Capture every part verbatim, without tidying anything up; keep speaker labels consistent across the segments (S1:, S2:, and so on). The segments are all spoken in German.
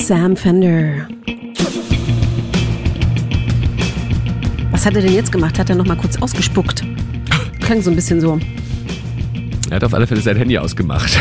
S1: Sam Fender. Was hat er denn jetzt gemacht? Hat er noch mal kurz ausgespuckt? Klang so ein bisschen so.
S2: Er hat auf alle Fälle sein Handy ausgemacht.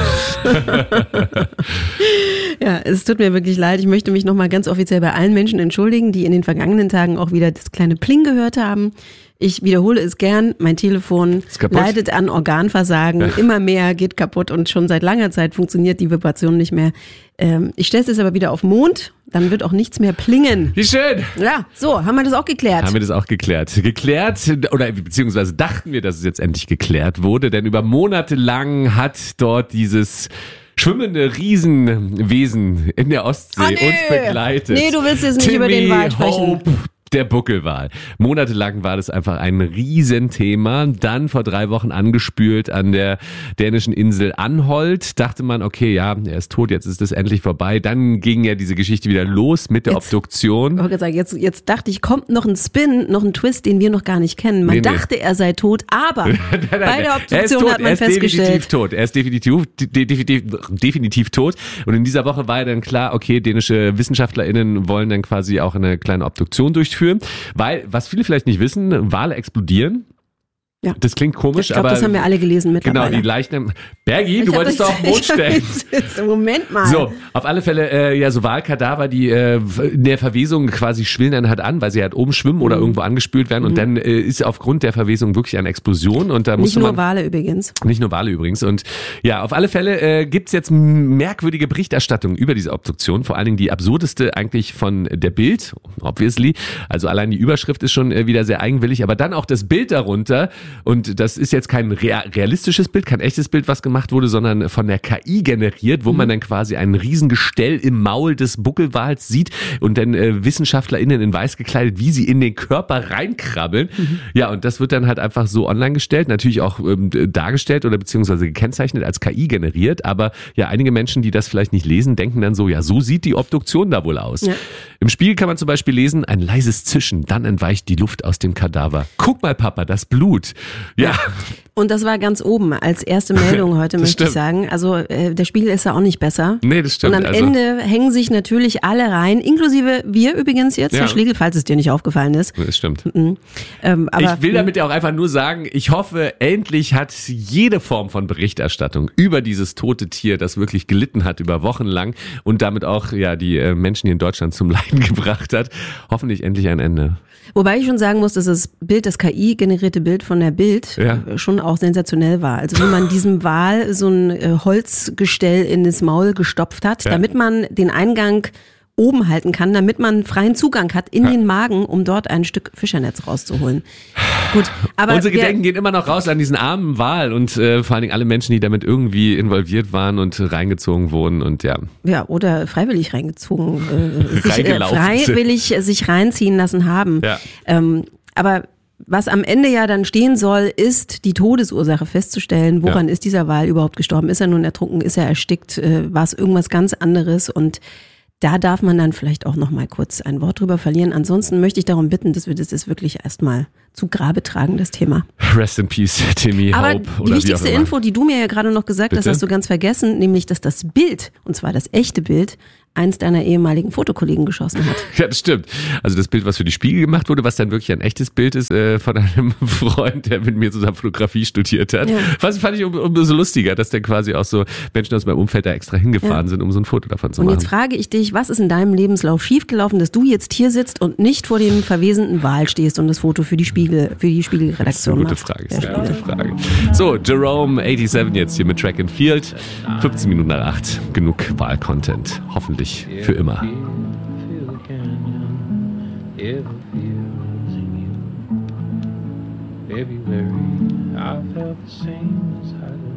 S1: Ja, es tut mir wirklich leid. Ich möchte mich nochmal ganz offiziell bei allen Menschen entschuldigen, die in den vergangenen Tagen auch wieder das kleine Pling gehört haben. Ich wiederhole es gern, mein Telefon leidet an Organversagen, ja. Immer mehr geht kaputt und schon seit langer Zeit funktioniert die Vibration nicht mehr. Ähm, ich stelle es jetzt aber wieder auf Mond, dann wird auch nichts mehr plingen.
S2: Wie schön!
S1: Ja, so, haben wir das auch geklärt?
S2: Haben wir das auch geklärt. Geklärt, oder beziehungsweise dachten wir, dass es jetzt endlich geklärt wurde, denn über Monate lang hat dort dieses schwimmende Riesenwesen in der Ostsee
S1: ah, nee.
S2: uns begleitet.
S1: Nee, du willst jetzt nicht
S2: Timmy
S1: über den Wal sprechen.
S2: Hope. Der Buckelwal. Monatelang war das einfach ein Riesenthema. Dann vor drei Wochen angespült an der dänischen Insel Anholt. Dachte man, okay, ja, er ist tot, jetzt ist es endlich vorbei. Dann ging ja diese Geschichte wieder los mit der jetzt, Obduktion.
S1: Ich sagen, jetzt, jetzt dachte ich, kommt noch ein Spin, noch ein Twist, den wir noch gar nicht kennen. Man nee, dachte, nee. er sei tot, aber nein, nein, nein. bei der Obduktion tot, hat man
S2: er ist
S1: festgestellt.
S2: Definitiv tot. Er ist definitiv, definitiv, definitiv tot. Und in dieser Woche war ja dann klar, okay, dänische WissenschaftlerInnen wollen dann quasi auch eine kleine Obduktion durchführen. Weil, was viele vielleicht nicht wissen, Wale explodieren. Ja. Das klingt komisch,
S1: ich glaub,
S2: aber...
S1: das haben wir alle gelesen mittlerweile.
S2: Genau, die Leichen... Bergi, ich du wolltest doch auf den Mond stellen.
S1: Moment mal.
S2: So, auf alle Fälle, äh, ja, so Walkadaver, die äh, in der Verwesung quasi schwillen dann halt an, weil sie halt oben schwimmen oder mhm. irgendwo angespült werden. Mhm. Und dann äh, ist aufgrund der Verwesung wirklich eine Explosion. Und da
S1: nicht
S2: musste
S1: nur
S2: man,
S1: Wale übrigens.
S2: Nicht nur Wale übrigens. Und ja, auf alle Fälle äh, gibt's jetzt merkwürdige Berichterstattung über diese Obduktion. Vor allen Dingen die absurdeste eigentlich von der Bild, obviously. Also allein die Überschrift ist schon äh, wieder sehr eigenwillig. Aber dann auch das Bild darunter. Und das ist jetzt kein realistisches Bild, kein echtes Bild, was gemacht wurde, sondern von der K I generiert, wo mhm. man dann quasi ein Riesengestell im Maul des Buckelwals sieht und dann äh, WissenschaftlerInnen in weiß gekleidet, wie sie in den Körper reinkrabbeln. Mhm. Ja, und das wird dann halt einfach so online gestellt, natürlich auch ähm, dargestellt oder beziehungsweise gekennzeichnet als K I generiert, aber ja, einige Menschen, die das vielleicht nicht lesen, denken dann so, ja, so sieht die Obduktion da wohl aus. Ja. Im Spiel kann man zum Beispiel lesen, ein leises Zischen, dann entweicht die Luft aus dem Kadaver. Guck mal, Papa, das Blut. Ja. Ja.
S1: Und das war ganz oben als erste Meldung heute, möchte
S2: stimmt.
S1: ich sagen. Also äh, der Spiegel ist ja auch nicht besser.
S2: Nee, das stimmt.
S1: Und am
S2: also,
S1: Ende hängen sich natürlich alle rein, inklusive wir übrigens jetzt, ja. Herr Schlegel, falls es dir nicht aufgefallen ist.
S2: Das stimmt.
S1: Mhm. Ähm, aber,
S2: ich will damit ja auch einfach nur sagen, ich hoffe, endlich hat jede Form von Berichterstattung über dieses tote Tier, das wirklich gelitten hat über Wochen lang und damit auch ja die äh, Menschen hier in Deutschland zum Leiden gebracht hat, hoffentlich endlich ein Ende.
S1: Wobei ich schon sagen muss, dass das Bild, das K I-generierte Bild von der Bild ja. schon auch sensationell war. Also wie man diesem Wal so ein äh, Holzgestell in das Maul gestopft hat, ja. damit man den Eingang oben halten kann, damit man freien Zugang hat in ja. den Magen, um dort ein Stück Fischernetz rauszuholen. Gut, aber
S2: unsere Gedenken gehen immer noch raus an diesen armen Wal und äh, vor allen Dingen alle Menschen, die damit irgendwie involviert waren und reingezogen wurden und ja.
S1: Ja, oder freiwillig reingezogen, äh, sich, äh, freiwillig sich reinziehen lassen haben. Ja. Ähm, aber was am Ende ja dann stehen soll, ist die Todesursache festzustellen. Woran ja. ist dieser Wal überhaupt gestorben? Ist er nun ertrunken? Ist er erstickt? Äh, war es irgendwas ganz anderes? Und da darf man dann vielleicht auch noch mal kurz ein Wort drüber verlieren. Ansonsten möchte ich darum bitten, dass wir das jetzt wirklich erstmal zu Grabe tragen, das Thema.
S2: Rest in peace, Timmy
S1: Aber
S2: Hope.
S1: Aber die wichtigste Info, die du mir ja gerade noch gesagt Bitte? hast, hast du ganz vergessen, nämlich, dass das Bild, und zwar das echte Bild, eins deiner ehemaligen Fotokollegen geschossen hat.
S2: Ja, das stimmt. Also das Bild, was für die Spiegel gemacht wurde, was dann wirklich ein echtes Bild ist äh, von einem Freund, der mit mir zusammen Fotografie studiert hat. Ja. Was fand ich um, umso lustiger, dass dann quasi auch so Menschen aus meinem Umfeld da extra hingefahren ja. sind, um so ein Foto davon zu
S1: und
S2: machen.
S1: Und jetzt frage ich dich, was ist in deinem Lebenslauf schiefgelaufen, dass du jetzt hier sitzt und nicht vor dem verwesenden Wal stehst und das Foto für die Spiegel, für die Spiegelredaktion
S2: machst? Das ist eine gute Frage, sehr gute Frage. So, Jerome siebenundachtzig jetzt hier mit Track and Field. fünfzehn Minuten nach acht. Genug Wahl-Content. Hoffentlich für immer. February, I felt the same as I